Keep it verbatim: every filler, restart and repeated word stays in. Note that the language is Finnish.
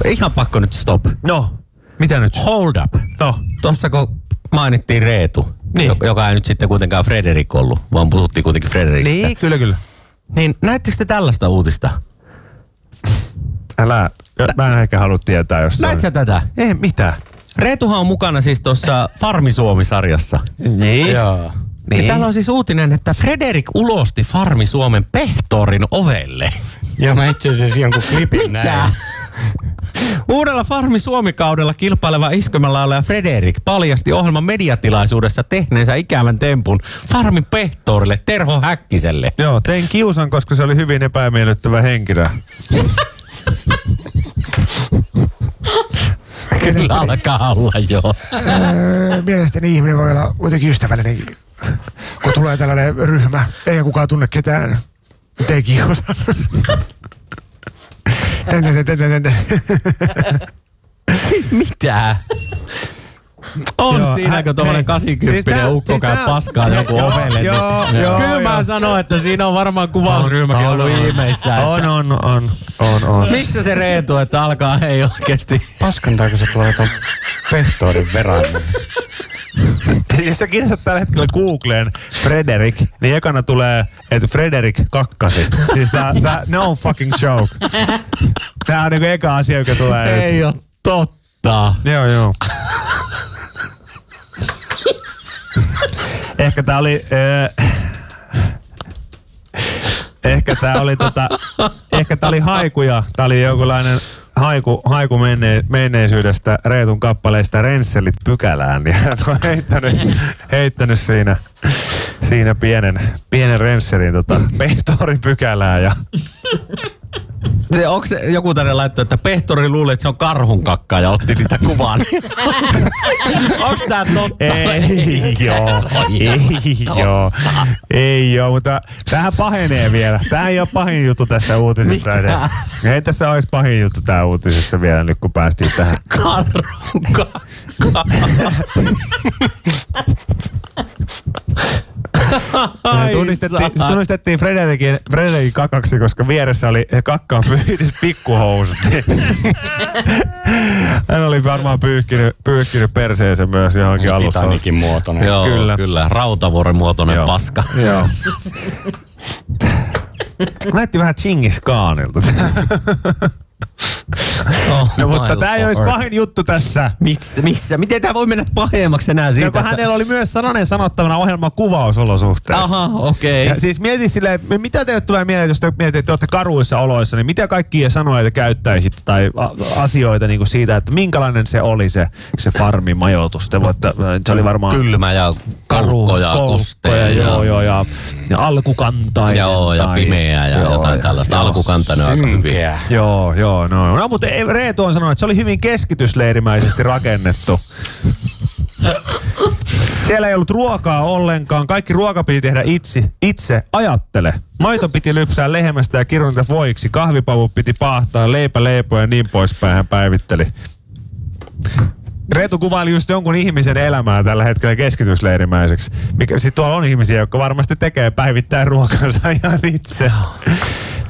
Ihan pakko nyt stop. No, mitä nyt? Hold up. No. Tossa kun mainittiin Reetu, niin. joka ei nyt sitten kuitenkaan Frederik ollut, vaan puhuttiin kuitenkin Frederikistä. Niin, kyllä, kyllä. Niin näettekö te tällaista uutista? Älä, mä en ehkä halua tietää jostain. Näet sä tätä? Ei mitään. Reetuhan on mukana siis tuossa Farmi Suomi-sarjassa. Niin. Joo. Niin. Ja täällä on siis uutinen, että Frederik ulosti Farmi Suomen Pehtorin ovelle. Joo, mä itse asiassa jonkun klipin näin. Uudella Farmi Suomi-kaudella kilpaileva iskelmälaulaja Frederik paljasti ohjelman mediatilaisuudessa tehneensä ikävän tempun Farmin Pehtorille Terho Häkkiselle. Joo, tein kiusan, koska se oli hyvin epämiellyttävä henkilö. Kyllä alkaa olla jo. Öö, mielestäni ihminen voi olla kuitenkin ystävällinen, kun tulee tällainen ryhmä. Ei kukaan tunne ketään. Tee kiusan. Siis mitä? On joo, siinäkö tuollainen kahdeksankymmentä siis ukko käy paskaa joku ovelle. Joo, niin, joo, kyllä joo. mä sanon, että siinä on varmaan kuvausryhmäkin ollut ihmeissä. On, on, on, on, on. Missä se Reetu, että alkaa ei oikeesti? Paskantaako se tuolla ton Pehtorin verran? Jos sä kirjoitat tällä hetkellä Googleen Frederik, niin ekana tulee, että Frederik kakkasi. Siis tää, tää no fucking joke. Tää on niinku eka asia, joka tulee nyt. Ei oo totta. Joo, joo. Ehkä tää oli... Äh, ehkä tää oli tota... Ehkä tää oli haikuja. Tää oli jonkunlainen haiku, haiku menne, menneisyydestä Reetun kappaleista Rensselit pykälään. Niin hän on heittänyt, heittänyt siinä, siinä pienen, pienen Rensselin tota, Pehtorin pykälään ja... Onko se joku tänne laittanut, että Pehtori luulee, että se on karhun kakka ja otti sitä kuvaa? Onko tää totta? Ei joo, ei joo, ei joo, mutta tämähän pahenee vielä. Tää ei ole pahin juttu tässä uutisessa Mitä? edes. Ei tässä olisi pahin juttu tää uutisessa vielä nyt, kun päästiin tähän. Karhun kakka. Tunnistettiin, tunnistettiin Frederikin, Frederikin kakaksi, koska vieressä oli kakkaan pyyhkinyt pikkuhousut. Hän oli varmaan pyyhkinyt, pyyhkinyt perseensä myös johonkin alussa. Titanikin muotoinen. Joo, kyllä. kyllä. Rautavuoren muotoinen Joo. paska. Joo. Näytti vähän Chingis Khanilta. Oh, no mutta tää ei olisi pahin juttu tässä. Missä? missä? Miten tää voi mennä pahemmaksi enää siitä? No, kun hänellä oli myös sananen sanottavana ohjelman kuvausolosuhteissa. Aha, okei. Okay. Siis mieti silleen, mitä teille tulee mieleen, jos te mietitte, että olette karuissa oloissa, niin mitä kaikkia sanoja te käyttäisitte tai a- asioita niin kuin siitä, että minkälainen se oli se, se farmin majoitus. Te voitte, se oli varmaan kylmä ja koukko ja kosteja. Joo, joo, ja, ja alkukantainen. Joo, ja tai, pimeä ja joo, jotain tällaista. Joo, alkukantainen on aika hyvin. Joo, joo, no. No, mutta Reetu on sanonut, että se oli hyvin keskitysleirimäisesti rakennettu. Siellä ei ollut ruokaa ollenkaan. Kaikki ruoka piti tehdä itse. Itse ajattele. Maito piti lypsää lehmästä ja kirunta voiksi. Kahvipavut piti paahtaa, leipä leipoa ja niin poispäin hän päivitteli. Reetu kuvaili just jonkun ihmisen elämää tällä hetkellä keskitysleirimäiseksi. Mikä, siis tuolla on ihmisiä, jotka varmasti tekee päivittäin ruokansa ihan itse.